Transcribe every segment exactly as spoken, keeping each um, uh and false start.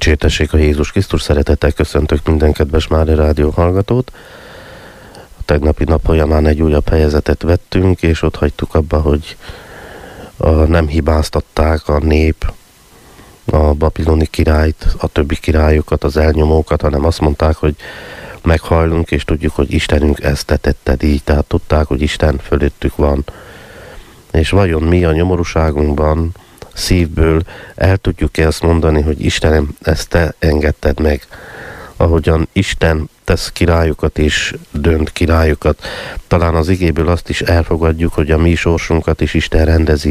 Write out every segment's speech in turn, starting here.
Dicsértessék a Jézus Krisztus, szeretettel köszöntök minden kedves Mária Rádió hallgatót. A tegnapi nap folyamán egy újabb fejezetet vettünk, és ott hagytuk abba, hogy a, nem hibáztatták a nép a babiloni királyt, a többi királyokat, az elnyomókat, hanem azt mondták, hogy meghajlunk, és tudjuk, hogy Istenünk ezt te tetted így, tehát tudták, hogy Isten fölöttük van. És vajon mi a nyomorúságunkban szívből el tudjuk ezt mondani, hogy Istenem, ezt te engedted meg. Ahogyan Isten tesz királyokat és dönt királyokat, talán az igéből azt is elfogadjuk, hogy a mi sorsunkat is Isten rendezi.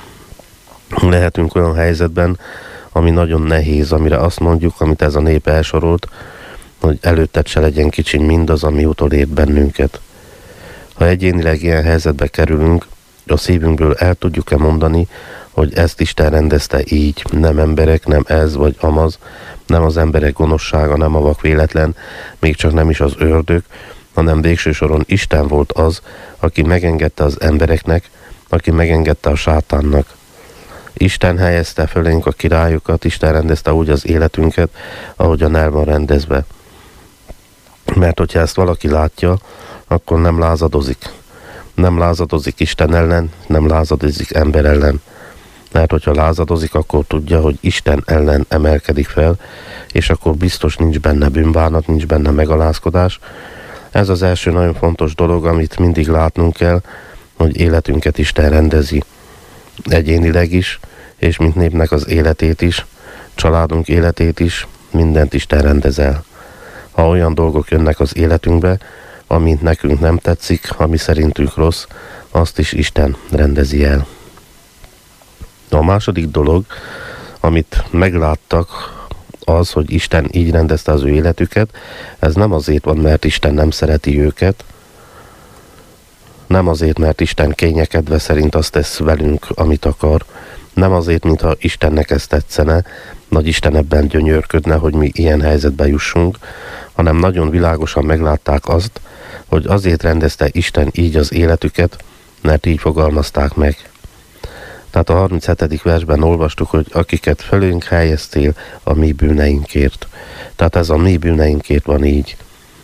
Lehetünk olyan helyzetben, ami nagyon nehéz, amire azt mondjuk, amit ez a nép elsorolt, hogy előtted se legyen kicsi mindaz, ami utolért bennünket. Ha egyénileg ilyen helyzetbe kerülünk, a szívünkből el tudjuk-e mondani, hogy ezt Isten rendezte így, nem emberek, nem ez vagy amaz, nem az emberek gonoszsága, nem a vak véletlen, még csak nem is az ördög, hanem végső soron Isten volt az, aki megengedte az embereknek, aki megengedte a sátánnak. Isten helyezte fölénk a királyokat, Isten rendezte úgy az életünket, ahogyan el van rendezve. Mert hogyha ezt valaki látja, akkor nem lázadozik. Nem lázadozik Isten ellen, nem lázadozik ember ellen. Mert hogyha lázadozik, akkor tudja, hogy Isten ellen emelkedik fel, és akkor biztos nincs benne bűnbánat, nincs benne megalázkodás. Ez az első nagyon fontos dolog, amit mindig látnunk kell, hogy életünket Isten rendezi. Egyénileg is, és mint népnek az életét is, családunk életét is, mindent Isten rendezel. Ha olyan dolgok jönnek az életünkbe, amint nekünk nem tetszik, ami szerintünk rossz, azt is Isten rendezi el. A második dolog, amit megláttak, az, hogy Isten így rendezte az ő életüket, ez nem azért van, mert Isten nem szereti őket, nem azért, mert Isten kényekedve szerint azt tesz velünk, amit akar, nem azért, mintha Istennek ezt tetszene, nagy Isten ebben gyönyörködne, hogy mi ilyen helyzetbe jussunk, hanem nagyon világosan meglátták azt, hogy azért rendezte Isten így az életüket, mert így fogalmazták meg. Tehát a harminchetedik versben olvastuk, hogy akiket fölénk helyeztél a mi bűneinkért. Tehát ez a mi bűneinkért van így.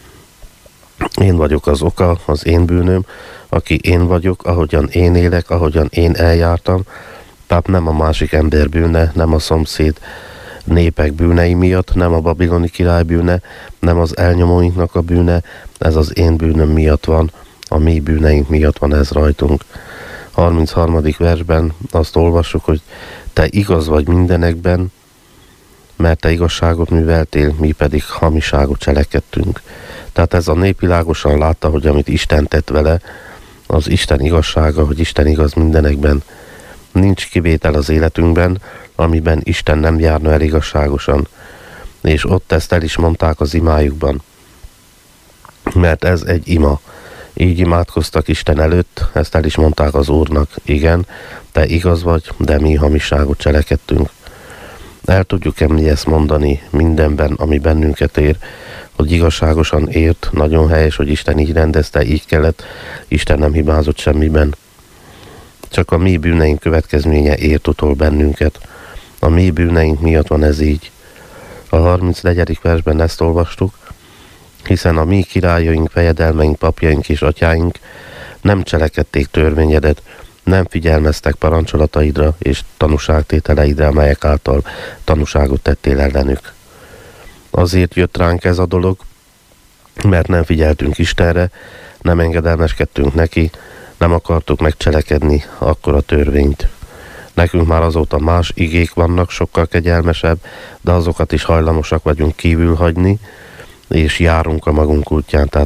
Én vagyok az oka, az én bűnöm, aki én vagyok, ahogyan én élek, ahogyan én eljártam, tehát nem a másik ember bűne, nem a szomszéd népek bűnei miatt, nem a babiloni király bűne, nem az elnyomóinknak a bűne, ez az én bűnöm miatt van, a mi bűneink miatt van ez rajtunk. harmincharmadik versben azt olvassuk, hogy te igaz vagy mindenekben, mert te igazságot műveltél, mi pedig hamiságot cselekedtünk. Tehát ez a nép világosan látta, hogy amit Isten tett vele, az Isten igazsága, hogy Isten igaz mindenekben. Nincs kivétel az életünkben, amiben Isten nem járna el igazságosan. És ott ezt el is mondták az imájukban. Mert ez egy ima. Így imádkoztak Isten előtt, ezt el is mondták az Úrnak. Igen, te igaz vagy, de mi hamiságot cselekedtünk. El tudjuk-e mi ezt mondani mindenben, ami bennünket ér, hogy igazságosan ért, nagyon helyes, hogy Isten így rendezte, így kellett, Isten nem hibázott semmiben. Csak a mi bűneink következménye ért utol bennünket. A mi bűneink miatt van ez így. A harmincnegyedik versben ezt olvastuk, hiszen a mi királyaink, fejedelmeink, papjaink és atyáink nem cselekedték törvényedet, nem figyelmeztek parancsolataidra és tanúságtételeidre, amelyek által tanúságot tettél ellenük. Azért jött ránk ez a dolog, mert nem figyeltünk Istenre, nem engedelmeskedtünk neki, nem akartuk megcselekedni akkor a törvényt. Nekünk már azóta más igék vannak, sokkal kegyelmesebb, de azokat is hajlamosak vagyunk kívül hagyni, és járunk a magunk útján, tehát